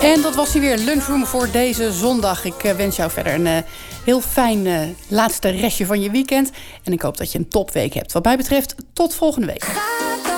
En dat was hij weer, Lunchroom voor deze zondag. Ik wens jou verder een heel fijn laatste restje van je weekend. En ik hoop dat je een topweek hebt. Wat mij betreft, tot volgende week.